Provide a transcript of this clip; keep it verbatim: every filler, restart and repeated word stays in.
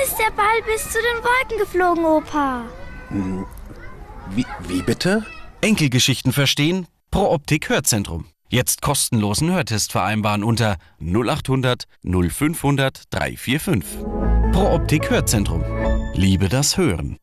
ist der Ball bis zu den Wolken geflogen, Opa. Hm, wie, wie bitte? Enkelgeschichten verstehen? Pro Optik Hörzentrum. Jetzt kostenlosen Hörtest vereinbaren unter null acht hundert null fünfhundert drei vier fünf. Pro Optik Hörzentrum. Liebe das Hören.